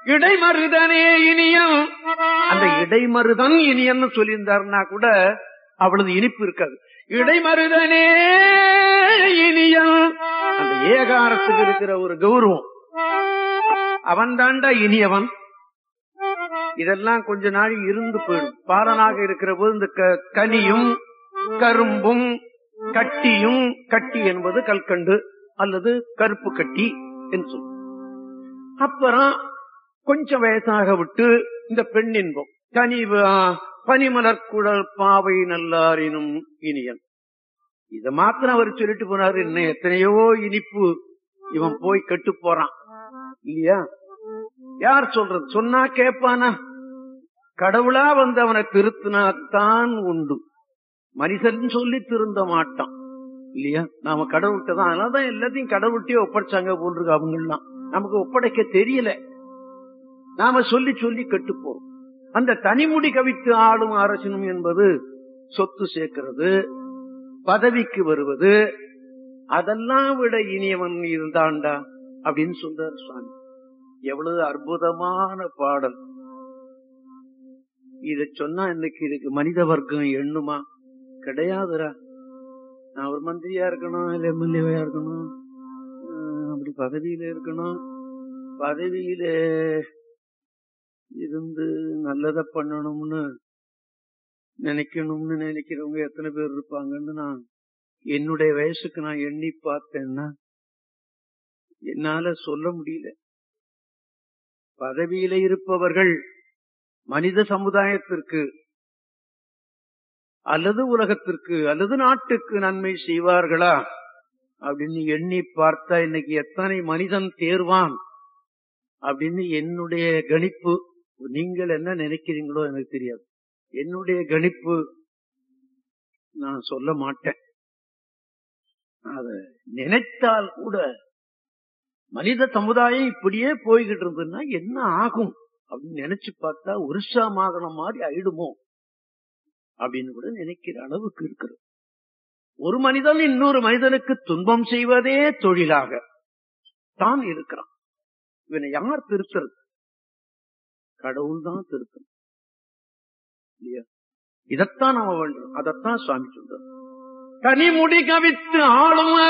இடைமருதனே இனியன். அந்த இடைமருதன் இனியன்னு சொல்லியிருந்தாருன்னா கூட அவ்வளவு இனிப்பு இருக்காது. இடைமருதனே இனியன், அந்த ஏகாரத்துக்கு இருக்கிற ஒரு கௌரவம். அவன் தாண்டா இனியவன். இதெல்லாம் கொஞ்ச நாள் இருந்து போயிடும். பாலனாக இருக்கிற போது இந்த கனியும் கரும்பும் கட்டியும், கட்டி என்பது கல்கண்டு அல்லது கருப்பு கட்டி என்று சொல்லும். அப்புறம் கொஞ்சம் வயசாக விட்டு இந்த பெண் இன்பம், கனி பனிமலர் குழல் பாவை நல்லாரினும் இனியன். இத மாத்திரம் அவர் சொல்லிட்டு போனாரு. இன்னும் எத்தனையோ இனிப்பு இவன் போய் கெட்டு போறான் இல்லையா? யார் சொல்றது? சொன்னா கேட்பானா? கடவுளா வந்து அவனை திருத்தினாத்தான் உண்டு. மனிதன் சொல்லி திருந்த மாட்டான் இல்லையா? நாம கடவுள்கிட்ட தான். அதனாலதான் எல்லாத்தையும் கடவுள்கிட்டயே ஒப்படைச்சாங்க போன்றிருக்கு. அவங்கெல்லாம் நமக்கு ஒப்படைக்க தெரியல. நாம சொல்லி சொல்லி கெட்டு போறோம். அந்த தனிமுடி கவித்து ஆளும் அரசனும் என்பது சொத்து சேர்க்கிறது, பதவிக்கு வருவது, அதெல்லாம் விட இனியவன் இருந்தாண்டா அப்படின்னு சொல்றார் சுவாமி. எவ்வளவு அற்புதமான பாடல்! இத சொன்னா இன்னைக்கு இதுக்கு மனித வர்க்கம் எண்ணுமா? கிடையாதுரா. நான் ஒரு மந்திரியா இருக்கணும், இல்ல எம்எல்ஏவா இருக்கணும், அப்படி பதவியில இருக்கணும், பதவியில இருந்து நல்லத பண்ணணும்னு நினைக்கிறவங்க எத்தனை பேர் இருப்பாங்கன்னு நான் என்னுடைய வயசுக்கு நான் எண்ணி பார்த்தேன்னா என்னால சொல்ல முடியல. பதவியில இருப்பவர்கள் மனித சமுதாயத்திற்கு அல்லது உலகத்திற்கு அல்லது நாட்டுக்கு நன்மை செய்வார்களா அப்படின்னு எண்ணி பார்த்தா இன்னைக்கு எத்தனை மனிதன் தேர்வான் அப்படின்னு என்னுடைய கணிப்பு. நீங்கள் என்ன நினைக்கிறீங்களோ எனக்கு தெரியாது. என்னுடைய கணிப்பு நான் சொல்ல மாட்டேன். அத நினைத்தால் கூட மனித சமுதாயம் இப்படியே போய்கிட்டு இருந்ததுன்னா என்ன ஆகும் அப்படின்னு நினைச்சு பார்த்தா உருஷாமாகன மாதிரி ஆயிடுமோ அப்படின்னு கூட நினைக்கிற அளவுக்கு இருக்கிறது. ஒரு மனிதன் இன்னொரு மனிதனுக்கு துன்பம் செய்வதே தொழிலாக தான் இருக்கிறான். இவனை யார் திருத்துறது? கடவுள் தான் திருத்தம் இல்லையா? இதத்தான் நம்ம வேண்டும். அதத்தான் சுவாமி சொல்றார். கனிமுடி கவித்து ஆளும்